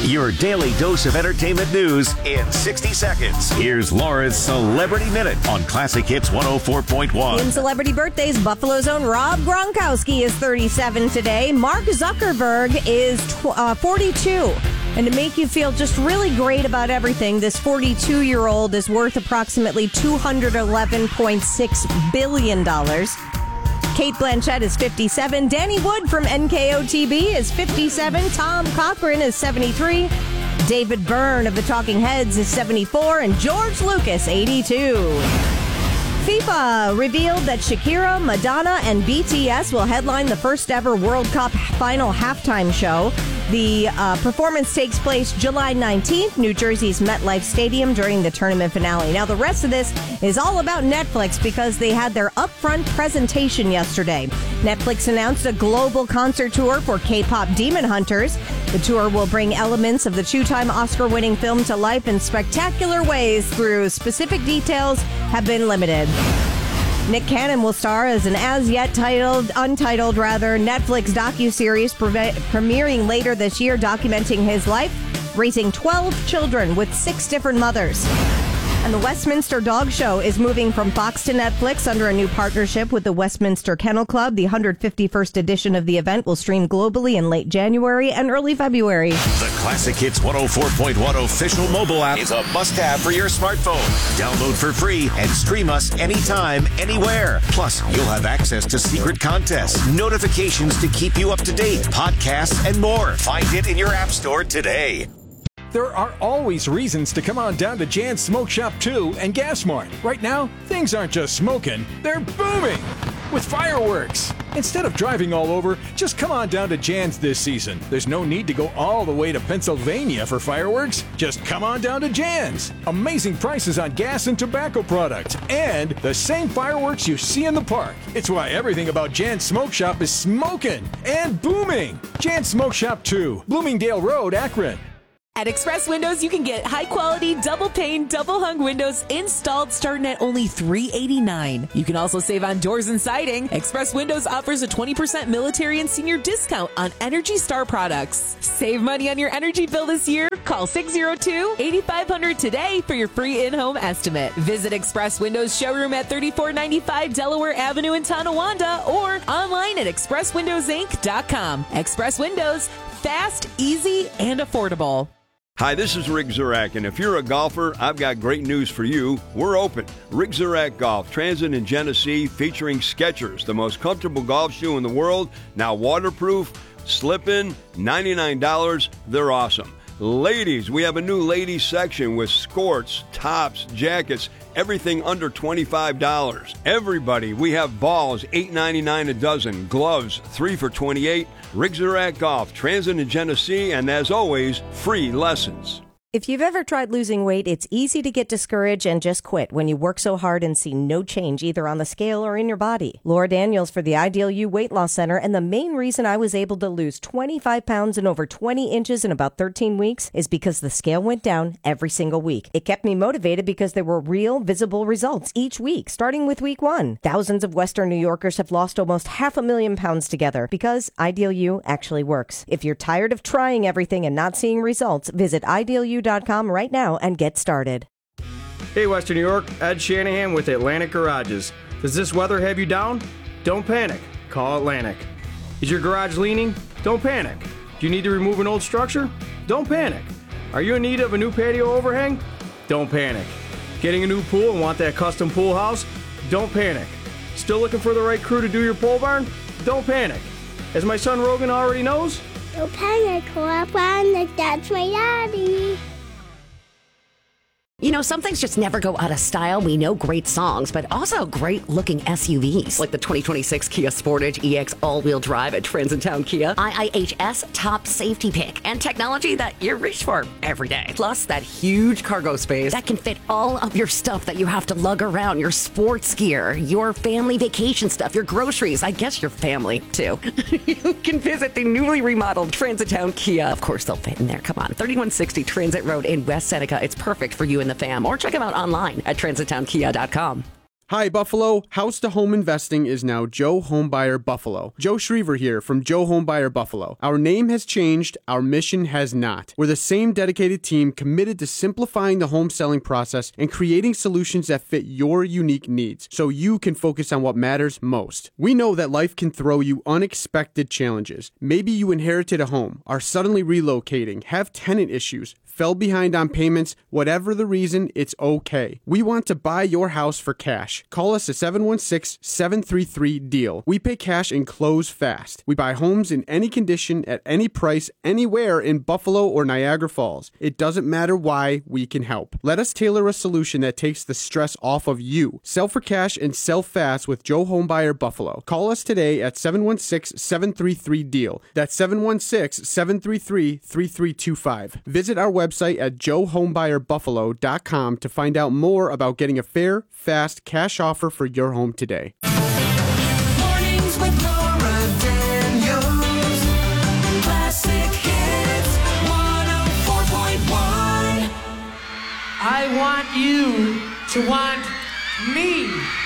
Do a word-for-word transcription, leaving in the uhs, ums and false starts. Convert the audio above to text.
Your daily dose of entertainment news in sixty seconds. Here's Laura's Celebrity Minute on Classic Hits one oh four point one. In celebrity birthdays, Buffalo's own Rob Gronkowski is thirty-seven today. Mark Zuckerberg is tw- uh, forty-two. And to make you feel just really great about everything, this forty-two-year-old is worth approximately two hundred eleven point six billion dollars. Kate Blanchett is fifty-seven. Danny Wood from N K O T B is fifty-seven. Tom Cochran is seventy-three. David Byrne of the Talking Heads is seventy-four. And George Lucas, eighty-two. FIFA revealed that Shakira, Madonna, and B T S will headline the first ever World Cup final halftime show. The uh, performance takes place July nineteenth, New Jersey's MetLife Stadium during the tournament finale. Now, the rest of this is all about Netflix because they had their upfront presentation yesterday. Netflix announced a global concert tour for K-pop Demon Hunters. The tour will bring elements of the two-time Oscar-winning film to life in spectacular ways through specific details have been limited. Nick Cannon will star as an as-yet titled, untitled rather, Netflix docuseries pre- premiering later this year, documenting his life, raising twelve children with six different mothers. And the Westminster Dog Show is moving from Fox to Netflix under a new partnership with the Westminster Kennel Club. The one hundred fifty-first edition of the event will stream globally in late January and early February. The Classic Hits one oh four point one official mobile app is a must-have for your smartphone. Download for free and stream us anytime, anywhere. Plus, you'll have access to secret contests, notifications to keep you up to date, podcasts, and more. Find it in your app store today. There are always reasons to come on down to Jan's Smoke Shop two and Gas Mart. Right now, things aren't just smoking, they're booming with fireworks. Instead of driving all over, just come on down to Jan's this season. There's no need to go all the way to Pennsylvania for fireworks. Just come on down to Jan's. Amazing prices on gas and tobacco products, and the same fireworks you see in the park. It's why everything about Jan's Smoke Shop is smoking and booming. Jan's Smoke Shop two, Bloomingdale Road, Akron. At Express Windows, you can get high-quality, double-pane, double-hung windows installed starting at only three hundred eighty-nine dollars. You can also save on doors and siding. Express Windows offers a twenty percent military and senior discount on Energy Star products. Save money on your energy bill this year. Call six oh two, eight five zero zero today for your free in-home estimate. Visit Express Windows showroom at thirty-four ninety-five Delaware Avenue in Tonawanda or online at express windows inc dot com. Express Windows, fast, easy, and affordable. Hi, this is Rick Zurak, and if you're a golfer, I've got great news for you. We're open. Rick Zurak Golf, Transit in Genesee, featuring Skechers, the most comfortable golf shoe in the world, now waterproof, slip-in, ninety-nine dollars. They're awesome. Ladies, we have a new ladies section with skirts, tops, jackets, everything under twenty-five dollars. Everybody, we have balls, eight ninety-nine a dozen, gloves, three for twenty-eight dollars. Rick Zurak Golf, Transit in Genesee, and as always, free lessons. If you've ever tried losing weight, it's easy to get discouraged and just quit when you work so hard and see no change either on the scale or in your body. Laura Daniels for the Ideal You Weight Loss Center, and the main reason I was able to lose twenty-five pounds and over twenty inches in about thirteen weeks is because the scale went down every single week. It kept me motivated because there were real, visible results each week, starting with week one. Thousands of Western New Yorkers have lost almost half a million pounds together because Ideal You actually works. If you're tired of trying everything and not seeing results, visit ideal you dot com right now and get started. Hey Western New York, Ed Shanahan with Atlantic Garages. Does this weather have you down? Don't panic. Call Atlantic. Is your garage leaning? Don't panic. Do you need to remove an old structure? Don't panic. Are you in need of a new patio overhang? Don't panic. Getting a new pool and want that custom pool house? Don't panic. Still looking for the right crew to do your pole barn? Don't panic. As my son Rogan already knows, don't panic, call Atlantic. That's my daddy. You know, some things just never go out of style. We know great songs, but also great-looking S U Vs, like the twenty twenty-six Kia Sportage E X all-wheel drive at Transitown Kia. I I H S top safety pick, and technology that you reach for every day. Plus, that huge cargo space that can fit all of your stuff that you have to lug around, your sports gear, your family vacation stuff, your groceries, I guess your family, too. You can visit the newly remodeled Transitown Kia. Of course, they'll fit in there. Come on. thirty-one sixty Transit Road in West Seneca. It's perfect for you and the fam. Or check them out online at transitown kia dot com. Hi, Buffalo. House to home investing is now Joe Homebuyer Buffalo. Joe Schriever here from Joe Homebuyer Buffalo. Our name has changed. Our mission has not. We're the same dedicated team committed to simplifying the home selling process and creating solutions that fit your unique needs so you can focus on what matters most. We know that life can throw you unexpected challenges. Maybe you inherited a home, are suddenly relocating, have tenant issues, fell behind on payments, whatever the reason, it's okay. We want to buy your house for cash. Call us at seven one six, seven three three, deal. We pay cash and close fast. We buy homes in any condition, at any price, anywhere in Buffalo or Niagara Falls. It doesn't matter why, we can help. Let us tailor a solution that takes the stress off of you. Sell for cash and sell fast with Joe Homebuyer Buffalo. Call us today at seven one six, seven three three, deal. That's seven one six, seven three three, three three two five. Visit our website website at joe homebuyer buffalo dot com to find out more about getting a fair, fast cash offer for your home today. Mornings with Laura Daniels, Classic Hits one oh four point one. I want you to want me.